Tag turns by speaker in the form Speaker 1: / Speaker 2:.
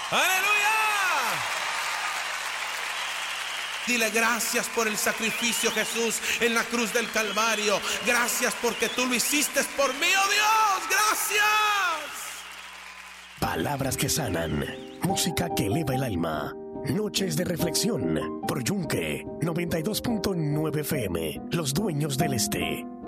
Speaker 1: ¡Aleluya! Dile gracias por el sacrificio, Jesús, en la cruz del Calvario. Gracias porque tú lo hiciste por mí, oh Dios. Gracias.
Speaker 2: Palabras que sanan, música que eleva el alma. Noches de reflexión por Yunque 92.9 FM, Los Dueños del Este.